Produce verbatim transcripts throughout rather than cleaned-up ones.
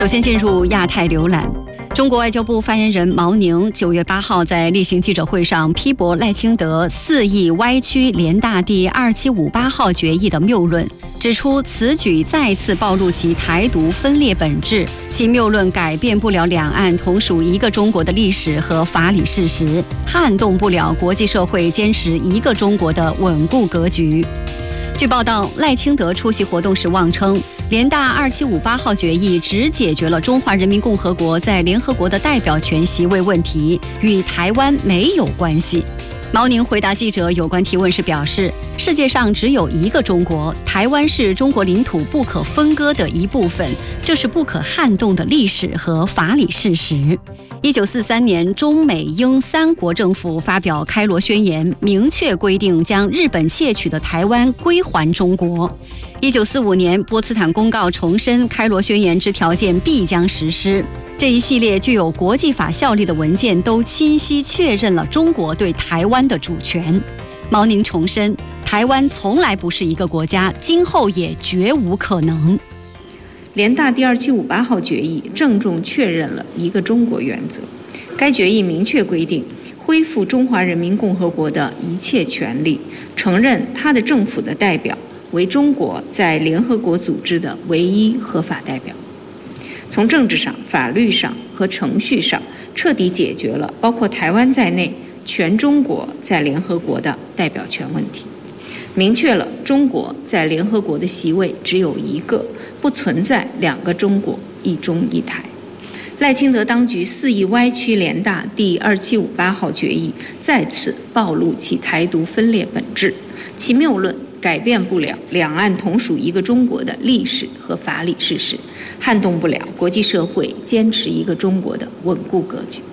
首先进入亚太浏览。中国外交部发言人毛宁九月八号在例行记者会上批驳赖清德肆意歪曲联大第二七五八号决议的谬论，指出此举再次暴露其台独分裂本质，其谬论改变不了两岸同属一个中国的历史和法理事实，撼动不了国际社会坚持一个中国的稳固格局。据报道，赖清德出席活动时妄称，联大二七五八号决议只解决了中华人民共和国在联合国的代表权席位问题，与台湾没有关系。毛宁回答记者有关提问时表示，世界上只有一个中国，台湾是中国领土不可分割的一部分，这是不可撼动的历史和法理事实。一九四三年，中美英三国政府发表开罗宣言，明确规定将日本窃取的台湾归还中国。一九四五年，波茨坦公告重申开罗宣言之条件必将实施。这一系列具有国际法效力的文件都清晰确认了中国对台湾的主权。毛宁重申，台湾从来不是一个国家，今后也绝无可能。 联大第二七五八号决议郑重确认了一个中国原则。该决议明确规定，恢复中华人民共和国的一切权利，承认他的政府的代表为中国在联合国组织的唯一合法代表。从政治上、法律上和程序上，彻底解决了包括台湾在内全中国在联合国的代表权问题，明确了中国在联合国的席位只有一个，不存在两个中国，一中一台。赖清德当局肆意歪曲联大第二七五八号决议，再次暴露其台独分裂本质，其谬论改变不了两岸同属一个中国的历史和法理事实，撼动不了国际社会坚持一个中国的稳固格局。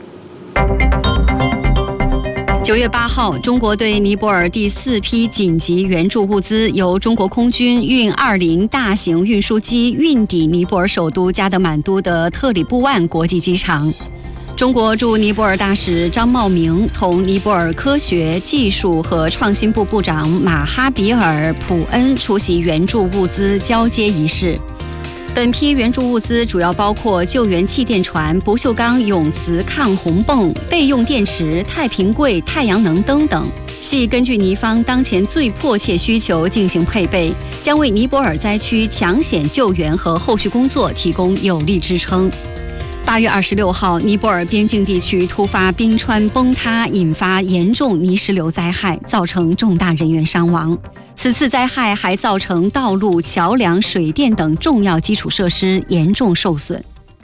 九月八号，中国对尼泊尔第四批紧急援助物资由中国空军运二零大型运输机运抵尼泊尔首都加德满都的特里布万国际机场。中国驻尼泊尔大使张茂明同尼泊尔科学技术和创新部部长马哈比尔·普恩出席援助物资交接仪式。本批援助物资主要包括救援气垫船、不锈钢永磁抗洪泵、备用电池、太平柜、太阳能灯等，系根据尼方当前最迫切需求进行配备，将为尼泊尔灾区抢险救援和后续工作提供有力支撑。八月二十六号，尼泊尔边境地区突发冰川崩塌，引发严重泥石流灾害，造成重大人员伤亡。此次灾害还造成道路、桥梁、水电等重要基础设施严重受损。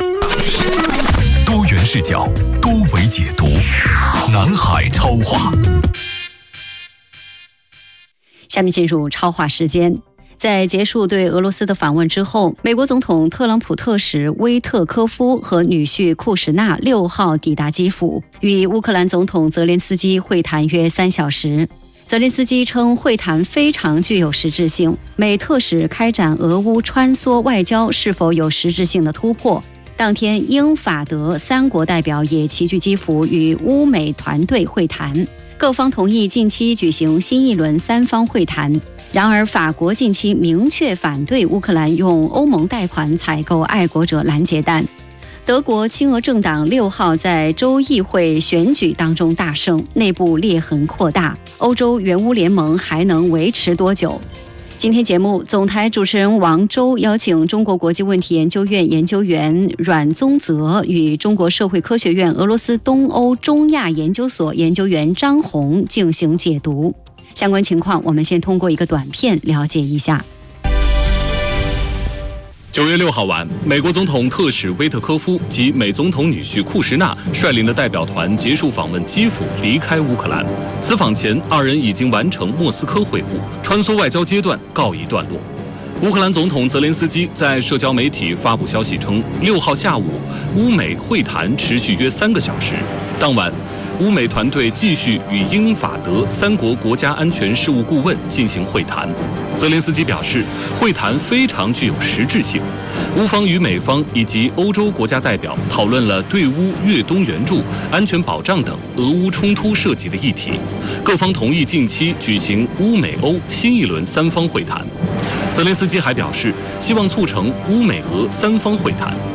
多元视角，多维解读，南海超话。 下面进入超话时间。在结束对俄罗斯的访问之后，美国总统特朗普特使威特科夫和女婿库什纳六号抵达基辅，与乌克兰总统泽连斯基会谈约三小时。泽连斯基称会谈非常具有实质性，美特使开展俄乌穿梭外交是否有实质性的突破。当天，英法德三国代表也齐聚基辅与乌美团队会谈，各方同意近期举行新一轮三方会谈。然而，法国近期明确反对乌克兰用欧盟贷款采购爱国者拦截弹。德国亲俄政党六号在州议会选举当中大胜，内部裂痕扩大。欧洲援乌联盟还能维持多久？今天节目，总台主持人王周邀请中国国际问题研究院研究员阮宗泽与中国社会科学院俄罗斯东欧中亚研究所研究员张红进行解读。相关情况，我们先通过一个短片了解一下。 九月六号晚，美国总统特使威特科夫及美总统女婿库什纳率领的代表团结束访问基辅，离开乌克兰。此访前，二人已经完成莫斯科会晤，穿梭外交阶段告一段落。乌克兰总统泽连斯基在社交媒体发布消息称，六号下午，乌美会谈持续约三个小时。当晚，乌美团队继续与英法德三国国家安全事务顾问进行会谈。泽连斯基表示，会谈非常具有实质性。乌方与美方以及欧洲国家代表讨论了对乌越冬援助、安全保障等俄乌冲突涉及的议题。各方同意近期举行乌美欧新一轮三方会谈。泽连斯基还表示，希望促成乌美俄三方会谈。